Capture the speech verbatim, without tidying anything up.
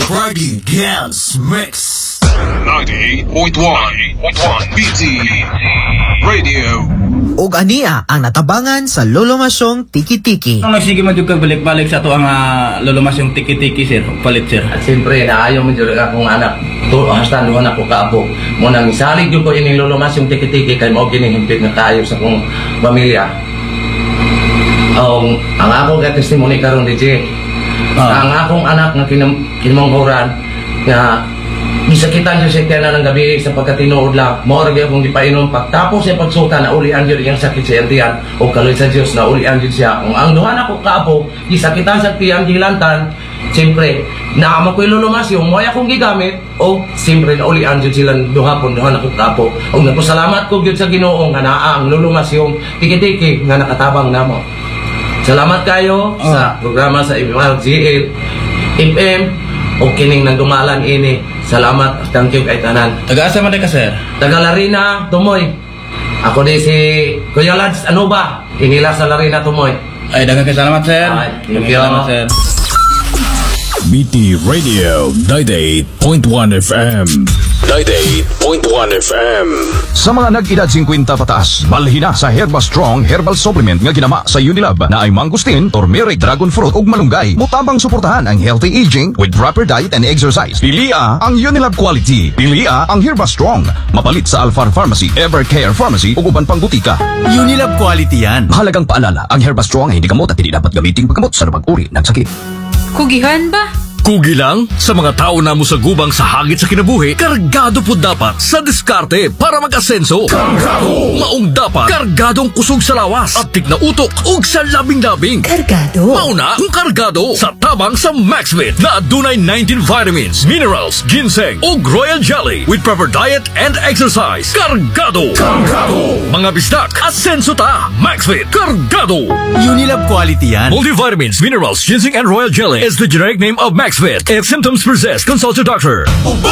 Party Dance Mix ninety-eight point one B T Radio. Ug aniya ang natabangan sa Lolomasyong Tiki-Tiki. Ang nagsige man jud kag balik-balik sa to ang uh, Lolomasyong Tiki-Tiki sir, palit sir. At siyempre naayo man jud akong anak. To hasta nuon ako kaabo. Mo nang isalig jud ko ining Lolomasyong Tiki-Tiki kay mao gini himpit nga kaayo sa akong pamilya. Um, ang akong testimony karon D J. Ah. Ang akong anak nga kinam kinamanghuran nga gisakitan siya siya na ng gabi sa pagkatinuod lang. Maura gyud akong gipainom pagtapos sa pagsuka na ulian gyud iyang sakit sa tiyan o kaloy sa Dios na ulian gyud siya. Kung ang duha na ko kaapo gisakitan sa tiyang gilantan, siyempre naamo ko'y Lolomasyong mo akong gigamit o siyempre na ulian gyud silang duha pon duha na ko kaapo. Og nagpasalamat ko gyud sa Ginoo nga naa ang Lolomasyong Tiki-Tiki nga nakatabang namo. Salamat kayo oh. sa programa sa M L G L F M o kining nagdumalan ini. Salamat, thank you kay tanan. Taga-asa man ka sir? Taga Larina, Tumoy. Ako di si Kuya Lads, ano ba? Inila sa Larina, Tumoy. Ay, daghang kay salamat sir. Ay, thank you. Salamat sir. B T Radio ninety-eight point one F M ninety-eight point one F M. Sa mga nag-edad fifty pataas, balhin na sa Herba Strong Herbal Supplement nga ginama sa Unilab na ay mangustin, turmeric, dragon fruit ug malunggay. Mutabang suportahan ang healthy aging with proper diet and exercise. Pilia ang Unilab quality. Pilia ang Herba Strong. Mapalit sa Alfar Pharmacy, Evercare Pharmacy ug uban pang butika. Unilab quality yan. Mahalagang paalala, ang Herba Strong ay hindi gamot at hindi dapat gamitin paggamot sa anumang uri ng sakit. Kugihan ba? Kugi lang sa mga tao na mo sa gubang sa hagit sa kinabuhi, kargado po dapat sa diskarte para mag-asenso. Kargado! Maong dapat, kargadong kusog sa lawas at tigna utok ug sa labing-labing. Kargado? Mauna kung kargado sa tabang sa Maxvit na adunay nineteen vitamins, minerals, ginseng ug royal jelly with proper diet and exercise. Kargado! Kargado! Mga bisdak, asenso ta! Maxvit, kargado! Unilab quality yan. Multivitamins, minerals, ginseng and royal jelly is the generic name of Maxvit. If symptoms persist, consult your doctor.